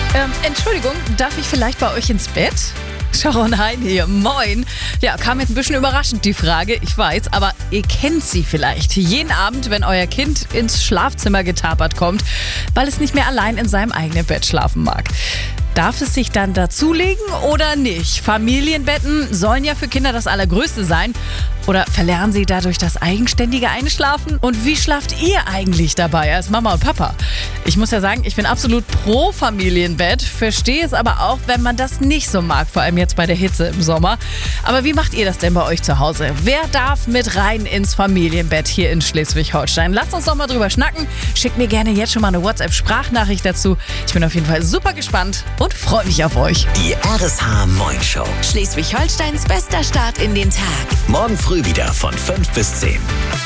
Entschuldigung, darf ich vielleicht bei euch ins Bett? Sharon Hein hier, moin. Ja, kam jetzt ein bisschen überraschend die Frage, ich weiß, aber ihr kennt sie vielleicht. Jeden Abend, wenn euer Kind ins Schlafzimmer getapert kommt, weil es nicht mehr allein in seinem eigenen Bett schlafen mag. Darf es sich dann dazulegen oder nicht? Familienbetten sollen ja für Kinder das Allergrößte sein. Oder verlernen sie dadurch das eigenständige Einschlafen? Und wie schlaft ihr eigentlich dabei als Mama und Papa? Ich muss ja sagen, ich bin absolut pro Familienbett, verstehe es aber auch, wenn man das nicht so mag, vor allem jetzt bei der Hitze im Sommer. Aber wie macht ihr das denn bei euch zu Hause? Wer darf mit rein ins Familienbett hier in Schleswig-Holstein? Lasst uns doch mal drüber schnacken. Schickt mir gerne jetzt schon mal eine WhatsApp-Sprachnachricht dazu. Ich bin auf jeden Fall super gespannt und freue mich auf euch. Die RSH Moin Show. Schleswig-Holsteins bester Start in den Tag. Morgen früh wieder von 5 bis 10.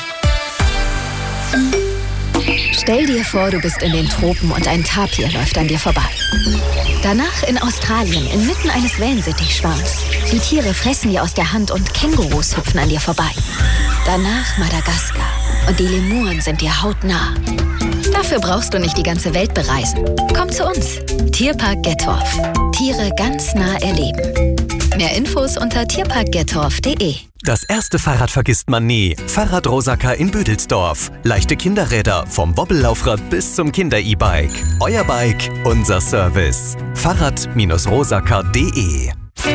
Stell dir vor, du bist in den Tropen und ein Tapir läuft an dir vorbei. Danach in Australien, inmitten eines Wellensittichschwarms. Die Tiere fressen dir aus der Hand und Kängurus hüpfen an dir vorbei. Danach Madagaskar und die Lemuren sind dir hautnah. Dafür brauchst du nicht die ganze Welt bereisen. Komm zu uns. Tierpark Gettorf. Tiere ganz nah erleben. Mehr Infos unter tierparkgettorf.de. Das erste Fahrrad vergisst man nie. Fahrrad Rosacker in Büdelsdorf. Leichte Kinderräder, vom Wobbellaufrad bis zum Kinder-E-Bike. Euer Bike, unser Service. Fahrrad-rosacker.de.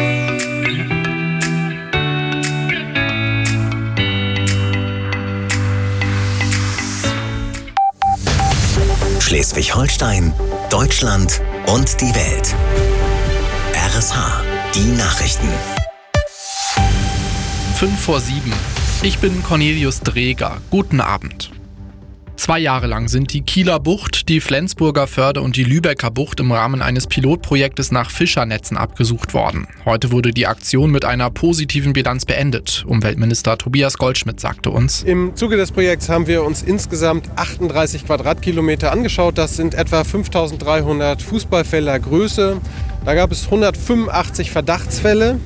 Schleswig-Holstein, Deutschland und die Welt. RSH, die Nachrichten. 5:07. Ich bin Cornelius Dreger. Guten Abend. 2 Jahre lang sind die Kieler Bucht, die Flensburger Förde und die Lübecker Bucht im Rahmen eines Pilotprojektes nach Fischernetzen abgesucht worden. Heute wurde die Aktion mit einer positiven Bilanz beendet. Umweltminister Tobias Goldschmidt sagte uns: Im Zuge des Projekts haben wir uns insgesamt 38 Quadratkilometer angeschaut. Das sind etwa 5.300 Fußballfelder Größe. Da gab es 185 Verdachtsfälle.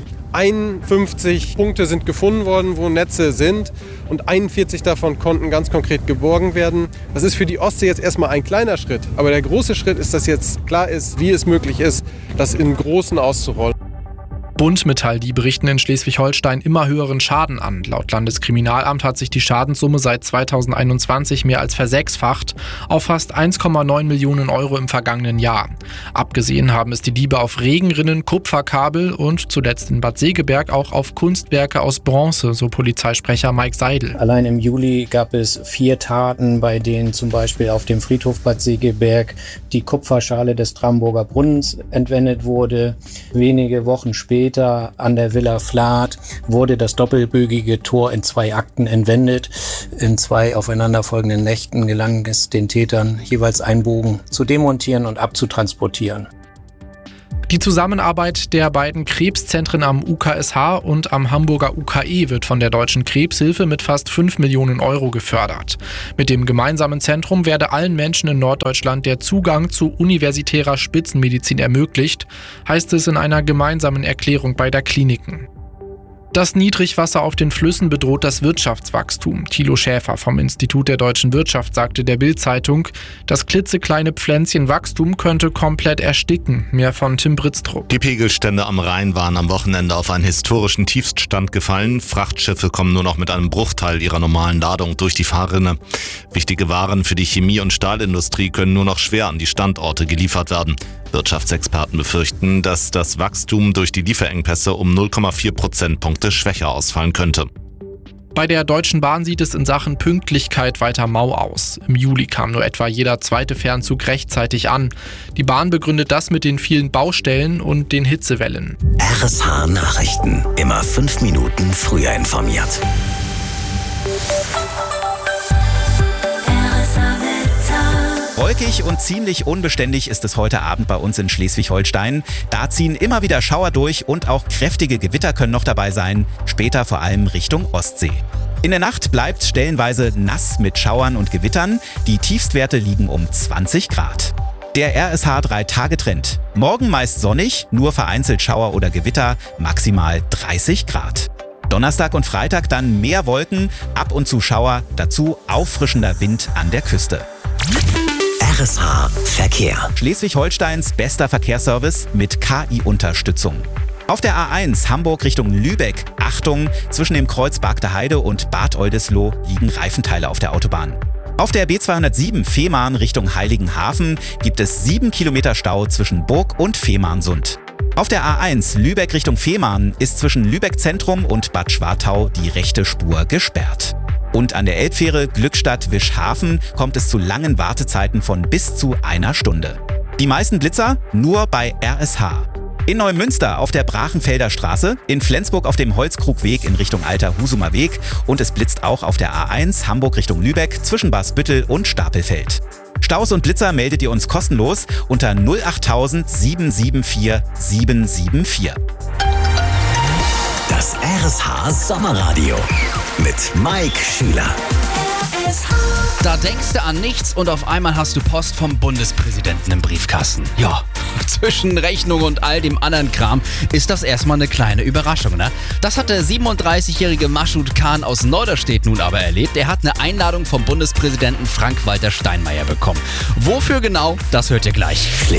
51 Punkte sind gefunden worden, wo Netze sind, und 41 davon konnten ganz konkret geborgen werden. Das ist für die Ostsee jetzt erstmal ein kleiner Schritt, aber der große Schritt ist, dass jetzt klar ist, wie es möglich ist, das im Großen auszurollen. Bund Metall, die berichten in Schleswig-Holstein immer höheren Schaden an. Laut Landeskriminalamt hat sich die Schadenssumme seit 2021 mehr als versechsfacht auf fast 1,9 Millionen Euro im vergangenen Jahr. Abgesehen haben es die Diebe auf Regenrinnen, Kupferkabel und zuletzt in Bad Segeberg auch auf Kunstwerke aus Bronze, so Polizeisprecher Mike Seidel. Allein im Juli gab es 4 Taten, bei denen zum Beispiel auf dem Friedhof Bad Segeberg die Kupferschale des Tramburger Brunnens entwendet wurde. Wenige Wochen später an der Villa Flath wurde das doppelbögige Tor in 2 Akten entwendet. In 2 aufeinanderfolgenden Nächten gelang es den Tätern, jeweils einen Bogen zu demontieren und abzutransportieren. Die Zusammenarbeit der beiden Krebszentren am UKSH und am Hamburger UKE wird von der Deutschen Krebshilfe mit fast 5 Millionen Euro gefördert. Mit dem gemeinsamen Zentrum werde allen Menschen in Norddeutschland der Zugang zu universitärer Spitzenmedizin ermöglicht, heißt es in einer gemeinsamen Erklärung beider Kliniken. Das Niedrigwasser auf den Flüssen bedroht das Wirtschaftswachstum. Thilo Schäfer vom Institut der deutschen Wirtschaft sagte der Bild-Zeitung, das klitzekleine Pflänzchen Wachstum könnte komplett ersticken. Mehr von Tim Britztrup. Die Pegelstände am Rhein waren am Wochenende auf einen historischen Tiefststand gefallen. Frachtschiffe kommen nur noch mit einem Bruchteil ihrer normalen Ladung durch die Fahrrinne. Wichtige Waren für die Chemie- und Stahlindustrie können nur noch schwer an die Standorte geliefert werden. Wirtschaftsexperten befürchten, dass das Wachstum durch die Lieferengpässe um 0,4 Prozentpunkte schwächer ausfallen könnte. Bei der Deutschen Bahn sieht es in Sachen Pünktlichkeit weiter mau aus. Im Juli kam nur etwa jeder zweite Fernzug rechtzeitig an. Die Bahn begründet das mit den vielen Baustellen und den Hitzewellen. RSH Nachrichten. Immer 5 Minuten früher informiert. Wolkig und ziemlich unbeständig ist es heute Abend bei uns in Schleswig-Holstein. Da ziehen immer wieder Schauer durch und auch kräftige Gewitter können noch dabei sein, später vor allem Richtung Ostsee. In der Nacht bleibt stellenweise nass mit Schauern und Gewittern. Die Tiefstwerte liegen um 20 Grad. Der RSH 3-Tage-Trend. Morgen meist sonnig, nur vereinzelt Schauer oder Gewitter, maximal 30 Grad. Donnerstag und Freitag dann mehr Wolken, ab und zu Schauer, dazu auffrischender Wind an der Küste. RSH Verkehr. Schleswig-Holsteins bester Verkehrsservice mit KI-Unterstützung. Auf der A1 Hamburg Richtung Lübeck, Achtung, zwischen dem Kreuz Bargter Heide und Bad Oldesloe liegen Reifenteile auf der Autobahn. Auf der B207 Fehmarn Richtung Heiligenhafen gibt es 7 Kilometer Stau zwischen Burg und Fehmarnsund. Auf der A1 Lübeck Richtung Fehmarn ist zwischen Lübeck Zentrum und Bad Schwartau die rechte Spur gesperrt. Und an der Elbfähre Glückstadt-Wischhafen kommt es zu langen Wartezeiten von bis zu 1 Stunde. Die meisten Blitzer nur bei RSH. In Neumünster auf der Brachenfelder Straße, in Flensburg auf dem Holzkrugweg in Richtung Alter Husumer Weg und es blitzt auch auf der A1 Hamburg Richtung Lübeck zwischen Basbüttel und Stapelfeld. Staus und Blitzer meldet ihr uns kostenlos unter 08000 774 774. Das RSH Sommerradio mit Mike Schüler. Da denkst du an nichts und auf einmal hast du Post vom Bundespräsidenten im Briefkasten. Ja, zwischen Rechnung und all dem anderen Kram ist das erstmal eine kleine Überraschung, ne? Das hat der 37-jährige Maschud Khan aus Norderstedt nun aber erlebt. Er hat eine Einladung vom Bundespräsidenten Frank-Walter Steinmeier bekommen. Wofür genau, das hört ihr gleich.